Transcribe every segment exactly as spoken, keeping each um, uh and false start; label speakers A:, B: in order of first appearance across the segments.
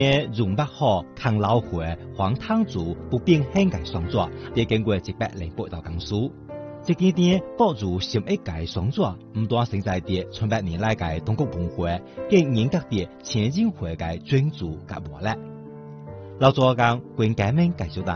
A: 嘅用不好抗老化、黄汤煮不变香嘅双爪，也经过一百零八道工序。这几年保住心一界双爪，唔单存在啲千百年来嘅中国文化，更严格啲前进会嘅专注甲活力。老祖讲关革命介绍的。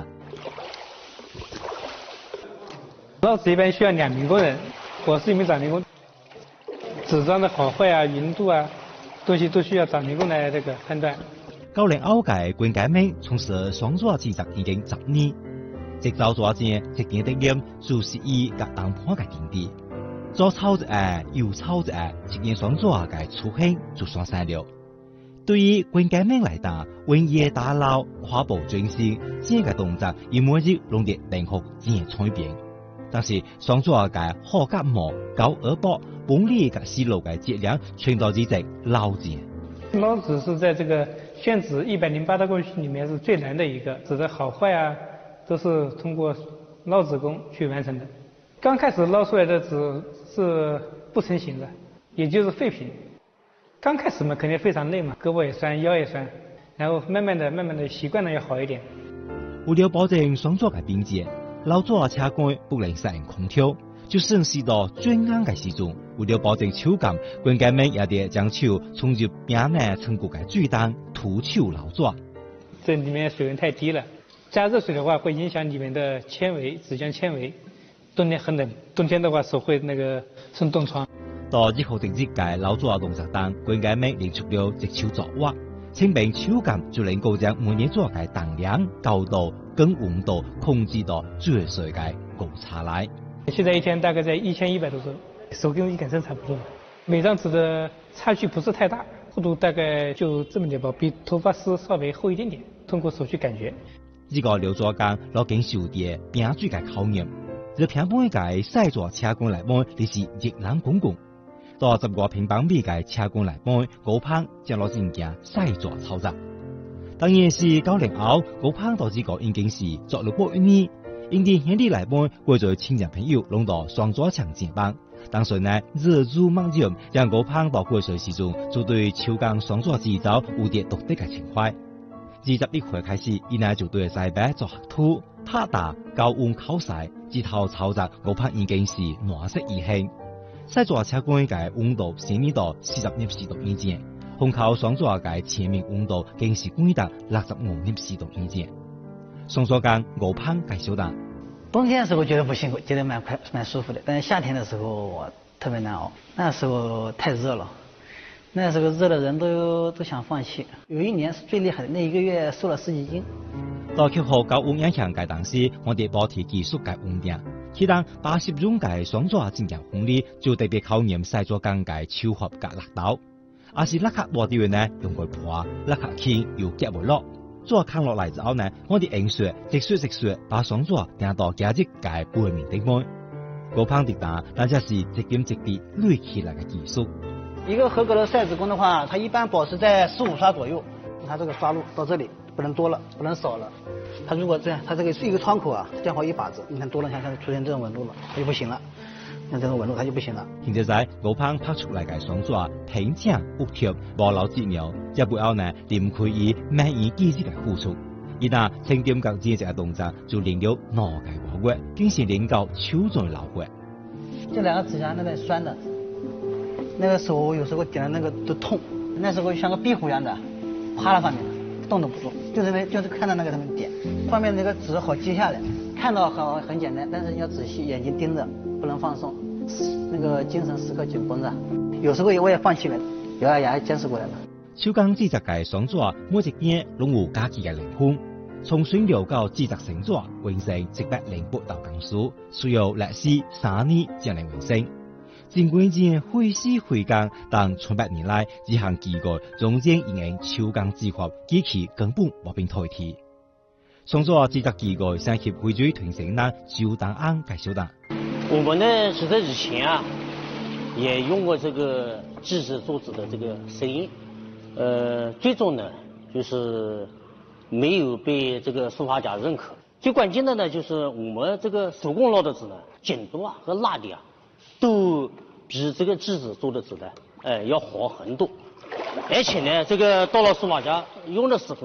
B: 老子一般需要两名工人，我是一名掌名工。纸张的好坏啊、匀度啊，东西都需要掌名工来这个判断。
A: 九零后嘅关革命从事双爪制作已经十年。直到昨天，这件的验就是以甲当坡嘅经典，左抄一下，右抄一下，一件双爪嘅雏形就算晒了。对于关革命来讲，文艺打捞、跨步转身，这个动作以每日弄得灵活真聪明。但是双爪嘅好甲毛、高二薄、锋利嘅细路嘅质量，全都是在老子。
B: 老子是在这个宣纸一百零八道工序里面是最难的一个，纸的好坏啊。都是通过捞纸工去完成的。刚开始捞出来的纸是不成形的，也就是废品。刚开始嘛，肯定非常累嘛，胳膊也酸，腰也酸。然后慢慢的、慢慢的习惯了要好一点。
A: 为了保证双爪嘅便捷，老早车杆不能使用空调，就算是到转硬嘅时阵，为了保证手感，关革命也得将手冲入冰冷成骨嘅水当，徒手捞爪。
B: 这里面水温太低了。加热水的话会影响里面的纤维，纸浆纤维。冬天很冷，冬天的话手会那个生冻疮。
A: 到日后定日界老爪动作当，关革命练出了一手作画，清平手感就能够将每年做嘅重量、高度跟温度控制到最小嘅高差来。
B: 现在一天大概在一千一百多手，手跟一杆秤差不多。每张纸的差距不是太大，厚度大概就这么点薄，比头发丝稍微厚一点点。通过手去感觉。
A: 这个刘作工落经受的冰水嘅考验，就偏半嘅细作车工来讲，你是热冷滚滚；到十个平方米嘅车工来讲，高胖将落正件细作操作。当然是九零后高胖到这个已经是做了过一年，因啲兄弟来讲，过在亲戚朋友弄到双左强健帮。当时呢，热煮猛热，让高胖到过岁时阵，就对手工双左制造有啲独特嘅情怀。二十一岁开始，伊呢就对西北做学徒、拍打、高温考试，之后操作我拍已经是暖色已兴。西座车管嘅温度升至到四十摄氏度以前，烘烤双座嘅前面温度更是降到六十五摄氏度以前。双座工我拍介绍的。
C: 冬天的时候觉得不辛苦，觉得蛮快蛮舒服的，但是夏天的时候我特别难熬，那时候太热了。那时候热的人都都想放弃，有一年是最厉害的，那一个月瘦了十几斤。
A: 到克服高温影响嘅当时，我哋保持技术嘅稳定。其当八十种嘅双爪正强锋利，就特别考验细作工嘅手法嘅力道。而是力克大啲嘅呢，用佢破，力克轻又夹唔落。爪扛落嚟之後呢，我哋用雪直雪直雪，把雙爪掟到價值嘅背面頂端。高胖啲打，但係是一點一滴累起來嘅技術。
C: 一个合格的晒纸工的话，它一般保持在十五刷左右。它这个刷路到这里不能多了，不能少了。它如果这样，它这个是一个窗口啊，正好一把子，你看多了，像像出现这种纹路了，它就不行了。像这种纹路它就不行了。
A: 現在高胖拍出嚟嘅雙爪挺正不貼，無留節苗，一背後呢連佢以滿意機智嘅付出。而那清點較這隻嘅動作，就練了腦嘅活躍，竟是練到手在流血。
C: 這兩個指甲那邊酸的。那个手有时候点的那个都痛，那时候像个壁虎一样的，趴在上面，动都不动，就是那就是看到那个什么点，上面那个纸好记下来，看到很很简单，但是要仔细，眼睛盯着，不能放松，那个精神时刻紧绷着。有时候我也放弃了，咬咬牙坚持过来了。
A: 手工制作嘅雙爪，每一件攏有家己嘅靈魂。從選料到制作成爪，完成一百零八道工序，需要歷時三年才能完成。尽管件費時費工，但千百年來，這項技藝仍然應用手工技法，機器根本無變代替。雙爪制作技藝上協會最傳承人周丹安介紹的。
D: 我們呢，是在以前啊，也用過這個制紙做紙的這個聲音，呃，最終呢，就是沒有被這個書法家認可。最關鍵的呢，就是我們這個手工撈的紙呢，緊度啊和辣度啊，都比這個制紙做的紙呢，呃，要好很多。 而且呢，这个到了数码家用的时候。